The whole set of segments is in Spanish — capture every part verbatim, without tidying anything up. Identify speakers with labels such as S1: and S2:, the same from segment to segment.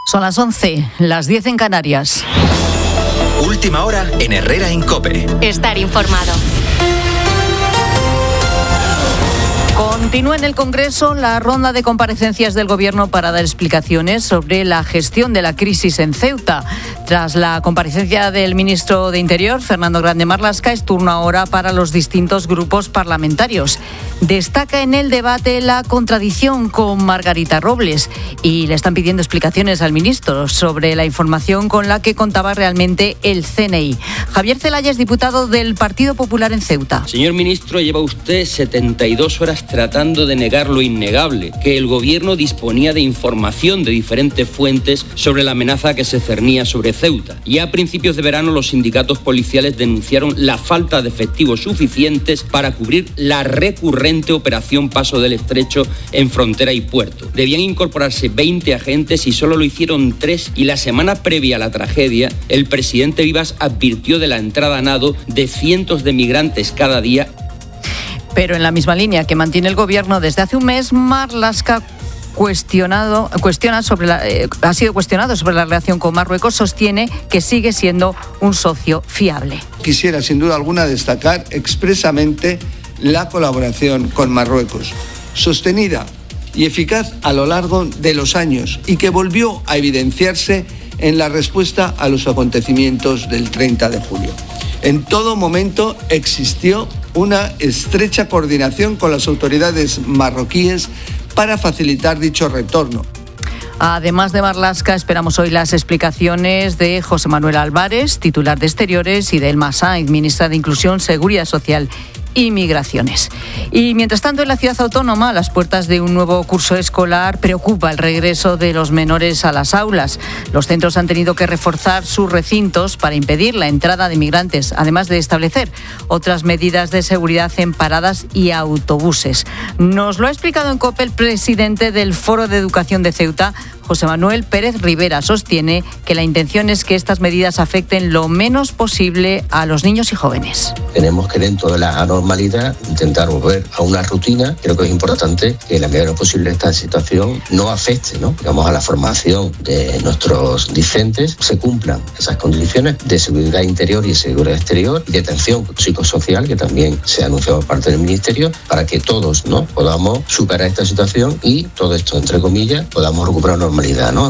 S1: Son las once, las diez en Canarias.
S2: Última hora en Herrera en COPE.
S3: Estar informado.
S1: Continúa en el Congreso la ronda de comparecencias del Gobierno para dar explicaciones sobre la gestión de la crisis en Ceuta. Tras la comparecencia del ministro de Interior, Fernando Grande Marlaska, es turno ahora para los distintos grupos parlamentarios. Destaca en el debate la contradicción con Margarita Robles y le están pidiendo explicaciones al ministro sobre la información con la que contaba realmente el C N I. Javier Zelaya es diputado del Partido Popular en Ceuta.
S4: Señor ministro, lleva usted setenta y dos horas tratando de negar lo innegable, que el Gobierno disponía de información de diferentes fuentes sobre la amenaza que se cernía sobre Ceuta. Ya a principios de verano los sindicatos policiales denunciaron la falta de efectivos suficientes para cubrir la recurrente operación Paso del Estrecho en frontera y puerto. Debían incorporarse veinte agentes y solo lo hicieron tres, y la semana previa a la tragedia el presidente Vivas advirtió de la entrada a nado de cientos de migrantes cada día.
S1: Pero en la misma línea que mantiene el Gobierno desde hace un mes, Marlaska cuestionado, cuestiona sobre la, eh, ha sido cuestionado sobre la relación con Marruecos, sostiene que sigue siendo un socio fiable.
S5: Quisiera sin duda alguna destacar expresamente la colaboración con Marruecos, sostenida y eficaz a lo largo de los años y que volvió a evidenciarse en la respuesta a los acontecimientos del treinta de julio. En todo momento existió una estrecha coordinación con las autoridades marroquíes para facilitar dicho retorno.
S1: Además de Marlaska, esperamos hoy las explicaciones de José Manuel Álvarez, titular de Exteriores, y de Elma Sainz, ministra de Inclusión, Seguridad Social y Migraciones. Y mientras tanto, en la ciudad autónoma, a las puertas de un nuevo curso escolar, preocupa el regreso de los menores a las aulas. Los centros han tenido que reforzar sus recintos para impedir la entrada de migrantes, además de establecer otras medidas de seguridad en paradas y autobuses. Nos lo ha explicado en COPE el presidente del Foro de Educación de Ceuta, José Manuel Pérez Rivera. Sostiene que la intención es que estas medidas afecten lo menos posible a los niños y jóvenes.
S6: Tenemos que, dentro de la normalidad, intentar volver a una rutina. Creo que es importante que en la medida de lo posible esta situación no afecte, ¿no? digamos, a la formación de nuestros discentes. Se cumplan esas condiciones de seguridad interior y seguridad exterior, y de atención psicosocial, que también se ha anunciado por parte del Ministerio, para que todos, ¿no?, podamos superar esta situación y todo esto, entre comillas, podamos recuperar normalidad. ¿no?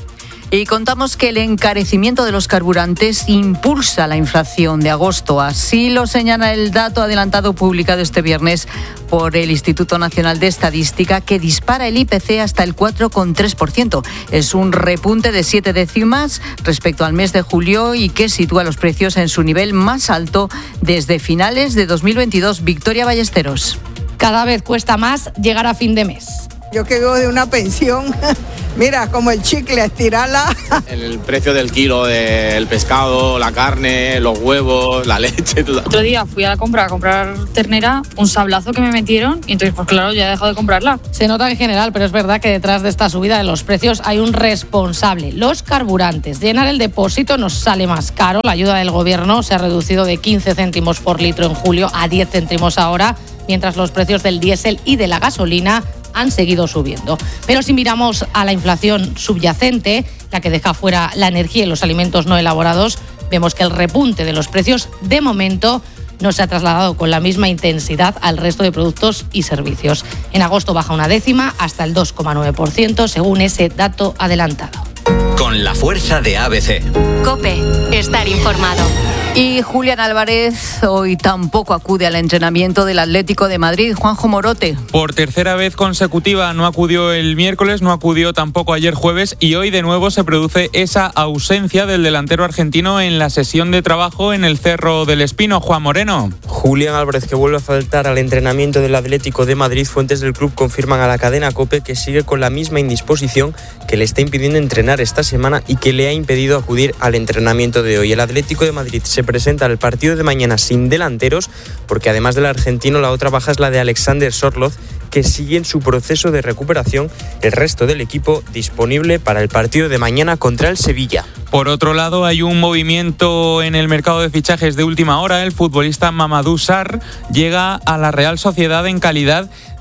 S1: Y contamos que el encarecimiento de los carburantes impulsa la inflación de agosto. Así lo señala el dato adelantado publicado este viernes por el Instituto Nacional de Estadística, que dispara el I P C hasta el cuatro coma tres por ciento. Es un repunte de siete décimas respecto al mes de julio y que sitúa los precios en su nivel más alto desde finales de dos mil veintidós. Victoria Ballesteros.
S7: Cada vez cuesta más llegar a fin de mes.
S8: Yo que vivo de una pensión, mira, como el chicle, estirarla.
S9: El precio del kilo del pescado, la carne, los huevos, la leche, todo.
S10: Otro día fui a la compra a comprar ternera, un sablazo que me metieron y entonces, pues claro, ya he dejado de comprarla.
S7: Se nota en general, pero es verdad que detrás de esta subida de los precios hay un responsable: los carburantes. Llenar el depósito nos sale más caro. La ayuda del Gobierno se ha reducido de quince céntimos por litro en julio a diez céntimos ahora, mientras los precios del diésel y de la gasolina han seguido subiendo. Pero si miramos a la inflación subyacente, la que deja fuera la energía y los alimentos no elaborados, vemos que el repunte de los precios de momento no se ha trasladado con la misma intensidad al resto de productos y servicios. En agosto baja una décima hasta el dos coma nueve por ciento, según ese dato adelantado.
S2: Con la fuerza de A B C.
S3: COPE, estar informado.
S1: Y Julián Álvarez hoy tampoco acude al entrenamiento del Atlético de Madrid. Juanjo Morote.
S11: Por tercera vez consecutiva no acudió el miércoles, no acudió tampoco ayer jueves, y hoy de nuevo se produce esa ausencia del delantero argentino en la sesión de trabajo en el Cerro del Espino. Juan Moreno.
S12: Julián Álvarez, que vuelve a faltar al entrenamiento del Atlético de Madrid. Fuentes del club confirman a la cadena COPE que sigue con la misma indisposición que le está impidiendo entrenar esta semana y que le ha impedido acudir al entrenamiento de hoy. El Atlético de Madrid se presenta al partido de mañana sin delanteros, porque además del argentino, la otra baja es la de Alexander Sorloth, que sigue en su proceso de recuperación. El resto del equipo disponible para el partido de mañana contra el Sevilla.
S11: Por otro lado, hay un movimiento en el mercado de fichajes de última hora. El futbolista Mamadou Sarr llega a la Real Sociedad en calidad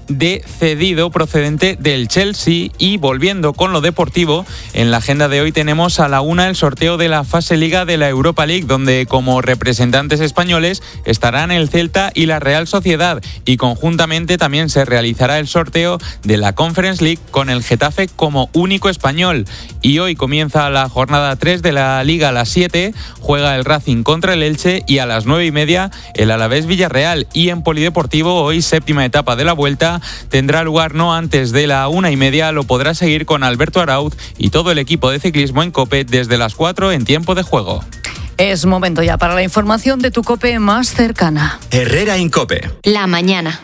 S11: de cedido procedente del Chelsea. Y volviendo con lo deportivo, en la agenda de hoy tenemos a la una el sorteo de la fase Liga de la Europa League, donde como representantes españoles estarán el Celta y la Real Sociedad, y conjuntamente también se realizará el sorteo de la Conference League con el Getafe como único español. Y hoy comienza la jornada tres de la Liga a las siete, juega el Racing contra el Elche, y a las nueve y media el Alavés Villarreal. Y en polideportivo, hoy séptima etapa de la Vuelta, tendrá lugar no antes de la una y media, lo podrá seguir con Alberto Arauz y todo el equipo de ciclismo en COPE desde las cuatro en tiempo de juego.
S1: Es momento ya para la información de tu COPE más cercana.
S2: Herrera en COPE.
S3: La mañana.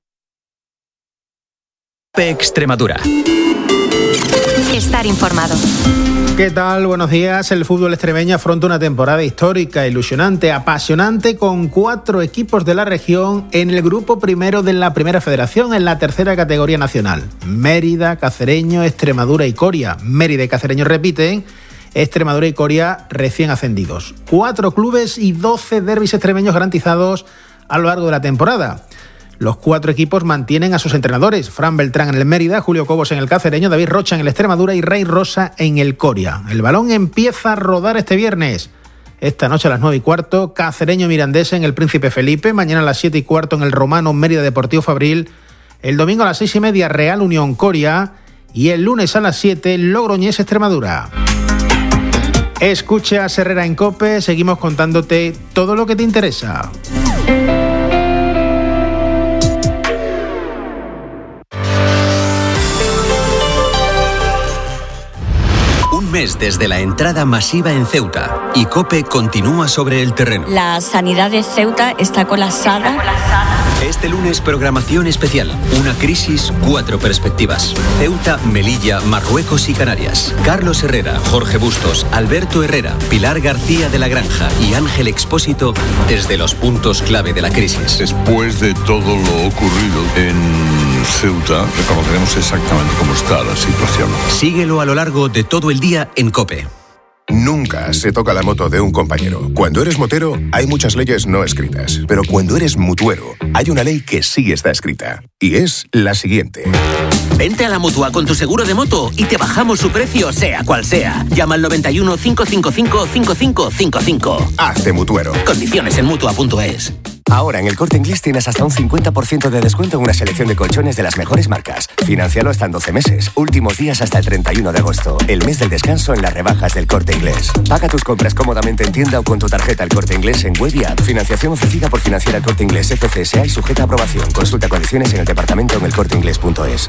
S2: COPE Extremadura.
S3: Estar informado.
S13: ¿Qué tal? Buenos días. El fútbol extremeño afronta una temporada histórica, ilusionante, apasionante, con cuatro equipos de la región en el grupo primero de la Primera Federación, en la tercera categoría nacional. Mérida, Cacereño, Extremadura y Coria. Mérida y Cacereño repiten, Extremadura y Coria recién ascendidos. Cuatro clubes y doce derbis extremeños garantizados a lo largo de la temporada. Los cuatro equipos mantienen a sus entrenadores: Fran Beltrán en el Mérida, Julio Cobos en el Cacereño, David Rocha en el Extremadura y Rey Rosa en el Coria. El balón empieza a rodar este viernes. Esta noche a las nueve y cuarto, Cacereño Mirandés en el Príncipe Felipe. Mañana a las siete y cuarto en el Romano Mérida Deportivo Fabril. El domingo a las seis y media, Real Unión Coria. Y el lunes a las siete, Logroñés Extremadura. Escuchas Herrera en COPE, seguimos contándote todo lo que te interesa.
S14: Mes desde la entrada masiva en Ceuta y COPE continúa sobre el terreno.
S15: La sanidad de Ceuta está colapsada.
S14: Este lunes, programación especial. Una crisis, cuatro perspectivas. Ceuta, Melilla, Marruecos y Canarias. Carlos Herrera, Jorge Bustos, Alberto Herrera, Pilar García de la Granja y Ángel Expósito desde los puntos clave de la crisis.
S16: Después de todo lo ocurrido en Ceuta, reconoceremos exactamente cómo está la situación.
S14: Síguelo a lo largo de todo el día en COPE.
S17: Nunca se toca la moto de un compañero. Cuando eres motero, hay muchas leyes no escritas. Pero cuando eres mutuero, hay una ley que sí está escrita. Y es la siguiente.
S18: Vente a la Mutua con tu seguro de moto y te bajamos su precio, sea cual sea. Llama al noventa y uno, cinco cinco cinco, cinco cinco cinco cinco.
S17: Hazte mutuero.
S18: Condiciones en mutua punto es.
S19: Ahora en El Corte Inglés tienes hasta un cincuenta por ciento de descuento en una selección de colchones de las mejores marcas. Financialo hasta en doce meses. Últimos días hasta el treinta y uno de agosto. El mes del descanso en las rebajas del Corte Inglés. Paga tus compras cómodamente en tienda o con tu tarjeta El Corte Inglés en web y app. Financiación ofrecida por Financiera El Corte Inglés F C S A y sujeta a aprobación. Consulta condiciones en el departamento en el corte inglés punto es.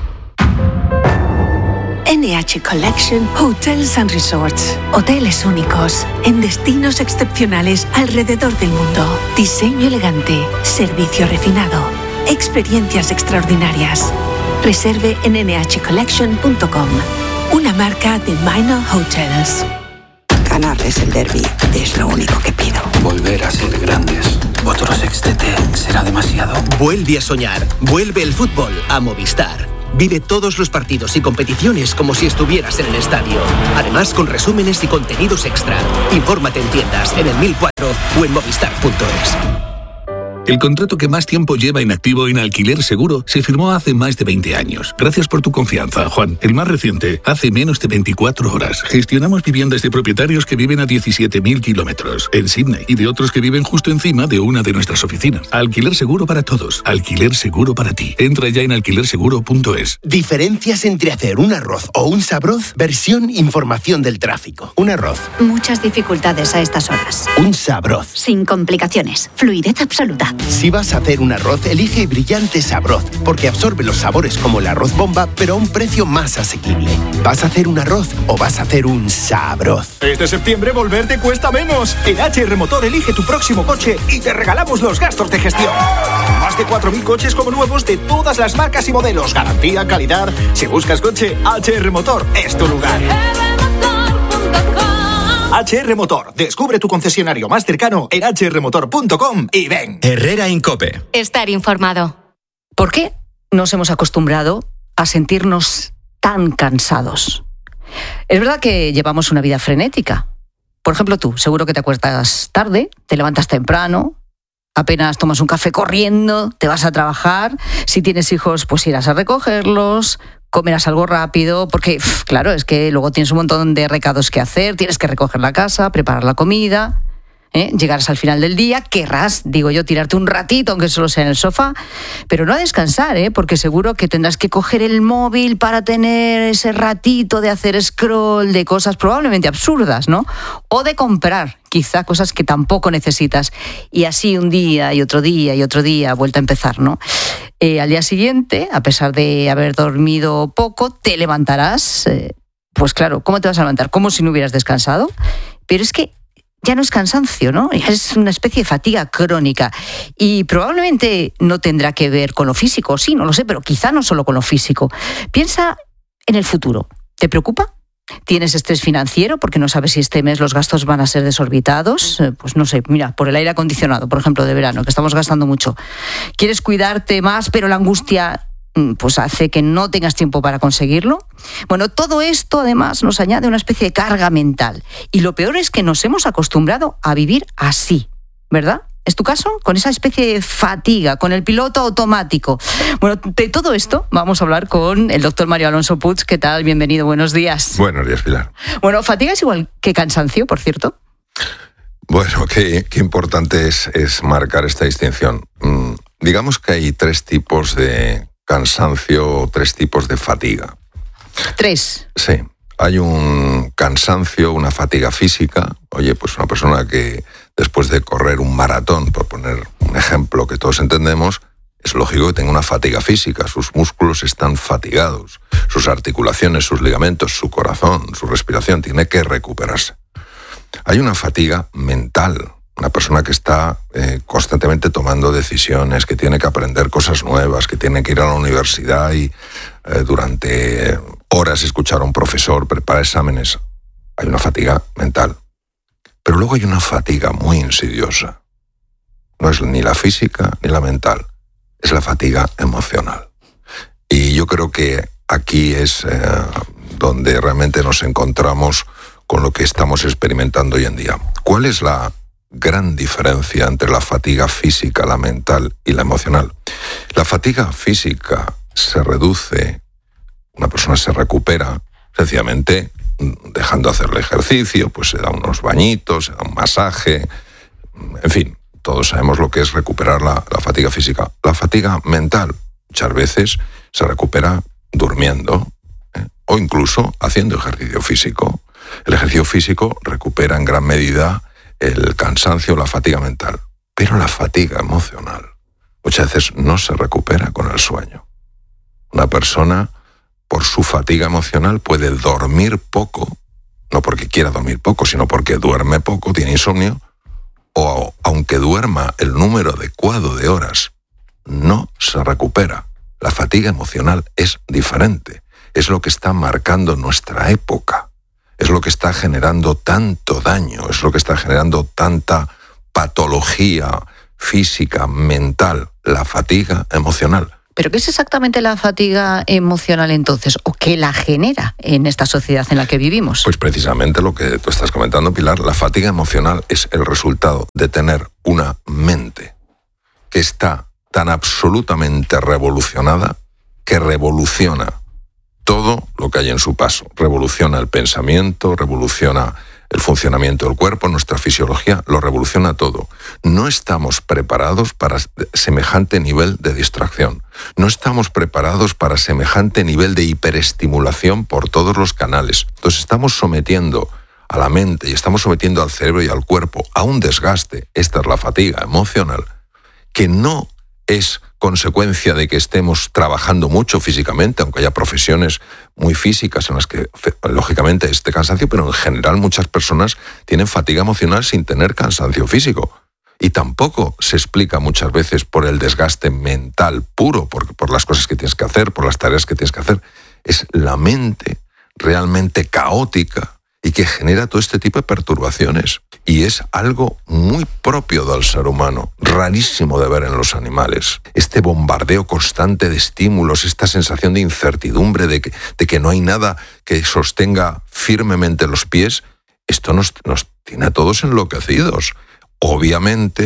S20: N H Collection Hotels and Resorts. Hoteles únicos en destinos excepcionales alrededor del mundo. Diseño elegante, servicio refinado, experiencias extraordinarias. Reserve en ene hache collection punto com. Una marca de Minor Hotels.
S21: Ganarles el derbi es lo único que pido.
S22: Volver a ser grandes. Otro sextete será demasiado.
S18: Vuelve a soñar. Vuelve el fútbol a Movistar. Vive todos los partidos y competiciones como si estuvieras en el estadio. Además, con resúmenes y contenidos extra. Infórmate en tiendas, en el mil cuatro o en movistar punto es.
S23: El contrato que más tiempo lleva inactivo en Alquiler Seguro se firmó hace más de veinte años. Gracias por tu confianza, Juan. El más reciente, hace menos de veinticuatro horas. Gestionamos viviendas de propietarios que viven a diecisiete mil kilómetros en Sydney y de otros que viven justo encima de una de nuestras oficinas. Alquiler Seguro para todos. Alquiler Seguro para ti. Entra ya en alquiler seguro punto es.
S24: Diferencias entre hacer un arroz o un sabroz. Versión información del tráfico. Un arroz.
S25: Muchas dificultades a estas horas.
S24: Un sabroz.
S25: Sin complicaciones. Fluidez absoluta.
S24: Si vas a hacer un arroz, elige Brillante Sabroz, porque absorbe los sabores como el arroz bomba, pero a un precio más asequible. ¿Vas a hacer un arroz o vas a hacer un sabroz?
S26: Este septiembre volver te cuesta menos. En H R Motor elige tu próximo coche y te regalamos los gastos de gestión. Más de cuatro mil coches como nuevos de todas las marcas y modelos. Garantía, calidad. Si buscas coche, H R Motor es tu lugar. H R Motor. Descubre tu concesionario más cercano en hache erre motor punto com y ven.
S2: Herrera en COPE.
S3: Estar informado.
S1: ¿Por qué nos hemos acostumbrado a sentirnos tan cansados? Es verdad que llevamos una vida frenética. Por ejemplo, tú, seguro que te acuestas tarde, te levantas temprano, apenas tomas un café corriendo, te vas a trabajar. Si tienes hijos, pues irás a recogerlos, comerás algo rápido, porque, claro, es que luego tienes un montón de recados que hacer, tienes que recoger la casa, preparar la comida, ¿eh? Llegarás al final del día, querrás, digo yo, tirarte un ratito, aunque solo sea en el sofá, pero no a descansar, ¿eh? Porque seguro que tendrás que coger el móvil para tener ese ratito de hacer scroll de cosas probablemente absurdas, ¿no? O de comprar, quizá, cosas que tampoco necesitas. Y así un día y otro día y otro día, vuelta a empezar, ¿no? Eh, al día siguiente, a pesar de haber dormido poco, te levantarás, eh, pues claro, ¿cómo te vas a levantar? Como si no hubieras descansado. Pero es que ya no es cansancio, ¿no? Ya es una especie de fatiga crónica. Y probablemente no tendrá que ver con lo físico, sí, no lo sé, pero quizá no solo con lo físico. Piensa en el futuro. ¿Te preocupa? ¿Tienes estrés financiero porque no sabes si este mes los gastos van a ser desorbitados? Pues no sé, mira, por el aire acondicionado, por ejemplo, de verano, que estamos gastando mucho. ¿Quieres cuidarte más, pero la angustia pues hace que no tengas tiempo para conseguirlo? Bueno, todo esto además nos añade una especie de carga mental. Y lo peor es que nos hemos acostumbrado a vivir así, ¿verdad? ¿Es tu caso? Con esa especie de fatiga, con el piloto automático. Bueno, de todo esto vamos a hablar con el doctor Mario Alonso Puig. ¿Qué tal? Bienvenido, buenos días.
S4: Buenos días, Pilar.
S1: Bueno, fatiga es igual que cansancio, por cierto.
S4: Bueno, qué, qué importante es, es marcar esta distinción. Mm, digamos que hay tres tipos de cansancio, tres tipos de fatiga.
S1: Tres.
S4: Sí. Hay un cansancio, una fatiga física. Oye, pues una persona que después de correr un maratón, por poner un ejemplo que todos entendemos, es lógico que tenga una fatiga física. Sus músculos están fatigados, sus articulaciones, sus ligamentos, su corazón, su respiración, tiene que recuperarse. Hay una fatiga mental. Una persona que está eh, constantemente tomando decisiones, que tiene que aprender cosas nuevas, que tiene que ir a la universidad y eh, durante horas escuchar a un profesor, preparar exámenes. Hay una fatiga mental. Pero luego hay una fatiga muy insidiosa. No es ni la física ni la mental, es la fatiga emocional. Y yo creo que aquí es eh, donde realmente nos encontramos con lo que estamos experimentando hoy en día. ¿Cuál es la gran diferencia entre la fatiga física, la mental y la emocional? La fatiga física se reduce, una persona se recupera sencillamente dejando hacer el ejercicio, pues se da unos bañitos, se da un masaje, en fin, todos sabemos lo que es recuperar la, la fatiga física. La fatiga mental muchas veces se recupera durmiendo, ¿eh? o incluso haciendo ejercicio físico. El ejercicio físico recupera en gran medida el cansancio, la fatiga mental. Pero la fatiga emocional muchas veces no se recupera con el sueño. Una persona, por su fatiga emocional, puede dormir poco, no porque quiera dormir poco, sino porque duerme poco, tiene insomnio, o aunque duerma el número adecuado de horas, no se recupera. La fatiga emocional es diferente. Es lo que está marcando nuestra época. Es lo que está generando tanto daño, es lo que está generando tanta patología física, mental, la fatiga emocional.
S1: ¿Pero qué es exactamente la fatiga emocional entonces? ¿O qué la genera en esta sociedad en la que vivimos?
S4: Pues precisamente lo que tú estás comentando, Pilar, la fatiga emocional es el resultado de tener una mente que está tan absolutamente revolucionada que revoluciona todo lo que hay en su paso. Revoluciona el pensamiento, revoluciona el funcionamiento del cuerpo, nuestra fisiología, lo revoluciona todo. No estamos preparados para semejante nivel de distracción. No estamos preparados para semejante nivel de hiperestimulación por todos los canales. Entonces estamos sometiendo a la mente y estamos sometiendo al cerebro y al cuerpo a un desgaste. Esta es la fatiga emocional, que no es consecuencia de que estemos trabajando mucho físicamente, aunque haya profesiones muy físicas en las que, lógicamente, este cansancio, pero en general muchas personas tienen fatiga emocional sin tener cansancio físico. Y tampoco se explica muchas veces por el desgaste mental puro, por, por las cosas que tienes que hacer, por las tareas que tienes que hacer. Es la mente realmente caótica y que genera todo este tipo de perturbaciones. Y es algo muy propio del ser humano, rarísimo de ver en los animales. Este bombardeo constante de estímulos, esta sensación de incertidumbre, de que, de que no hay nada que sostenga firmemente los pies, esto nos, nos tiene a todos enloquecidos. Obviamente,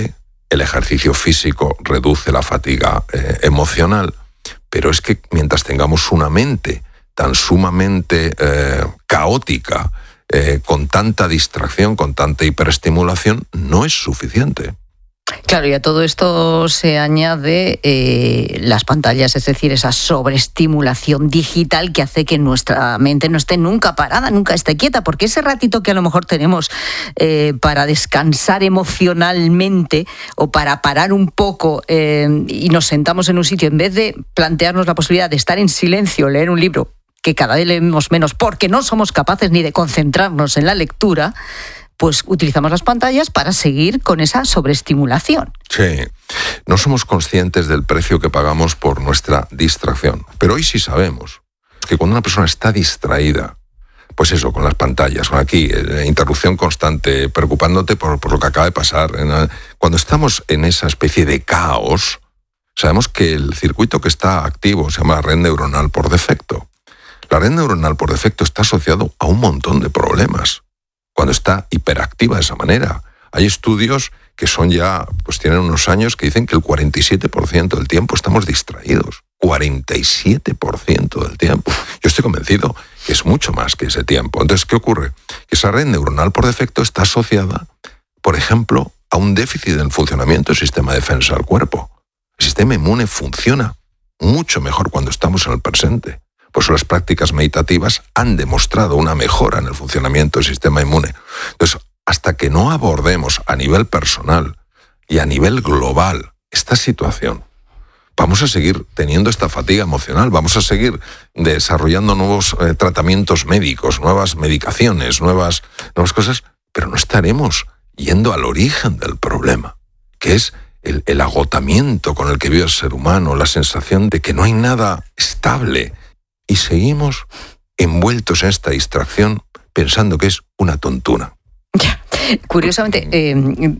S4: el ejercicio físico reduce la fatiga eh, emocional, pero es que mientras tengamos una mente tan sumamente eh, caótica, eh, con tanta distracción, con tanta hiperestimulación, no es suficiente.
S1: Claro, y a todo esto se añade eh, las pantallas, es decir, esa sobreestimulación digital que hace que nuestra mente no esté nunca parada, nunca esté quieta, porque ese ratito que a lo mejor tenemos eh, para descansar emocionalmente o para parar un poco eh, y nos sentamos en un sitio, en vez de plantearnos la posibilidad de estar en silencio, leer un libro, que cada vez leemos menos porque no somos capaces ni de concentrarnos en la lectura, pues utilizamos las pantallas para seguir con esa sobreestimulación.
S4: Sí, no somos conscientes del precio que pagamos por nuestra distracción, pero hoy sí sabemos que cuando una persona está distraída, pues eso, con las pantallas, con aquí, eh, interrupción constante, preocupándote por, por lo que acaba de pasar, en, cuando estamos en esa especie de caos, sabemos que el circuito que está activo se llama la red neuronal por defecto. La red neuronal por defecto está asociado a un montón de problemas cuando está hiperactiva de esa manera. Hay estudios que son ya, pues tienen unos años que dicen que el cuarenta y siete por ciento del tiempo estamos distraídos. cuarenta y siete por ciento del tiempo. Yo estoy convencido que es mucho más que ese tiempo. Entonces, ¿qué ocurre? Que esa red neuronal por defecto está asociada, por ejemplo, a un déficit en el funcionamiento del sistema de defensa del cuerpo. El sistema inmune funciona mucho mejor cuando estamos en el presente. Por eso las prácticas meditativas han demostrado una mejora en el funcionamiento del sistema inmune. Entonces, hasta que no abordemos a nivel personal y a nivel global esta situación, vamos a seguir teniendo esta fatiga emocional, vamos a seguir desarrollando nuevos eh, tratamientos médicos, nuevas medicaciones, nuevas, nuevas cosas, pero no estaremos yendo al origen del problema, que es el, el agotamiento con el que vive el ser humano, la sensación de que no hay nada estable. Y seguimos envueltos en esta distracción pensando que es una tontuna.
S1: Ya. Curiosamente, eh,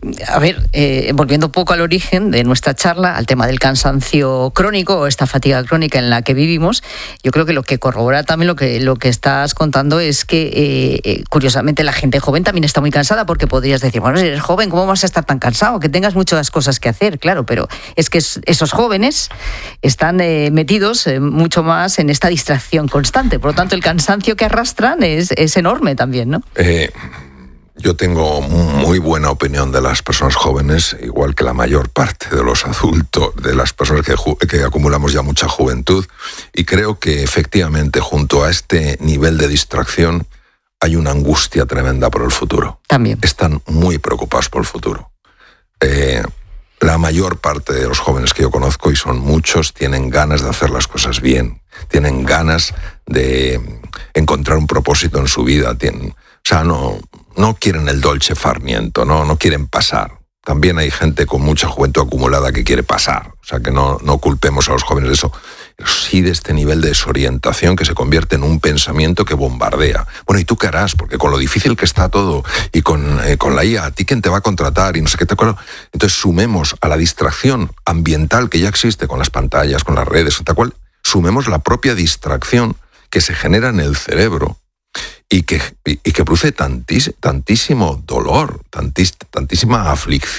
S1: a ver, eh, volviendo un poco al origen de nuestra charla, al tema del cansancio crónico o esta fatiga crónica en la que vivimos, yo creo que lo que corrobora también lo que, lo que estás contando es que, eh, eh, curiosamente, la gente joven también está muy cansada, porque podrías decir, bueno, si eres joven, ¿cómo vas a estar tan cansado? Que tengas muchas cosas que hacer, claro, pero es que esos jóvenes están eh, metidos eh, mucho más en esta distracción constante, por lo tanto, el cansancio que arrastran es, es enorme también, ¿no?
S4: Eh... Yo tengo muy buena opinión de las personas jóvenes, igual que la mayor parte de los adultos, de las personas que, ju- que acumulamos ya mucha juventud, y creo que efectivamente junto a este nivel de distracción hay una angustia tremenda por el futuro.
S1: También.
S4: Están muy preocupados por el futuro. Eh, la mayor parte de los jóvenes que yo conozco, y son muchos, tienen ganas de hacer las cosas bien, tienen ganas de encontrar un propósito en su vida, tienen, o sea, no... No quieren el dolce far niente, no, no quieren pasar. También hay gente con mucha juventud acumulada que quiere pasar. O sea, que no, no culpemos a los jóvenes de eso. Pero sí de este nivel de desorientación que se convierte en un pensamiento que bombardea. Bueno, ¿y tú qué harás? Porque con lo difícil que está todo y con, eh, con la I A, ¿a ti quién te va a contratar? Y no sé qué te acuerdo. Entonces sumemos a la distracción ambiental que ya existe con las pantallas, con las redes, tal cual, sumemos la propia distracción que se genera en el cerebro y que, y, y que produce tantis, tantísimo dolor, tantis, tantísima aflicción.